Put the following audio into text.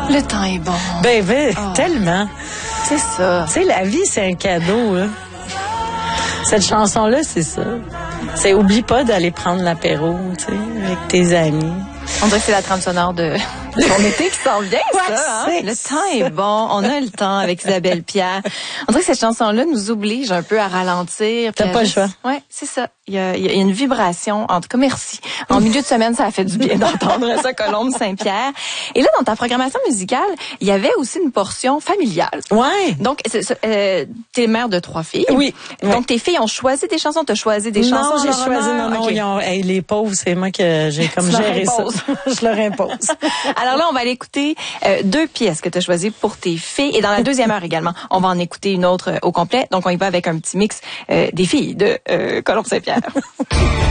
Le temps est bon. Tellement. C'est ça. Tu sais, la vie, c'est un cadeau, là. Cette chanson-là, c'est ça. C'est oublie pas d'aller prendre l'apéro, tu sais, avec tes amis. On dirait que c'est la trame sonore de ton été qui s'en vient, Ouais, ça. Hein? Le temps est bon. On a le temps avec Isabelle Pierre. On dirait que cette chanson-là nous oblige un peu à ralentir. T'as pas le choix. Ouais, c'est ça. Il y a une vibration. En tout cas, merci. En milieu de semaine, ça a fait du bien d'entendre ça, Colombe Saint-Pierre. Et là, dans ta programmation musicale, il y avait aussi une portion familiale. Ouais. Donc, t'es mère de 3 filles. Oui. Donc, tes filles ont choisi des chansons. T'as choisi des chansons. Non, j'ai choisi. Non, Okay. les pauvres, c'est moi que j'ai comme géré ça. Je leur impose. Alors là, on va aller écouter 2 pièces que tu as choisies pour tes filles. Et dans la deuxième heure également, on va en écouter une autre au complet. Donc, on y va avec un petit mix des filles de Colombe Saint-Pierre.